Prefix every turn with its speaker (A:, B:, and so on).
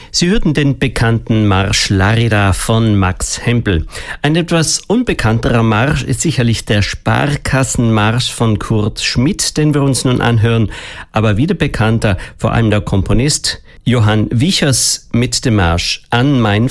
A: Sie hörten den bekannten Marsch Larida von Max Hempel. Ein etwas unbekannterer Marsch ist sicherlich der Sparkassenmarsch von Kurt Schmidt, den wir uns nun anhören, aber wieder bekannter, vor allem der Komponist Johann Wichers mit dem Marsch An mein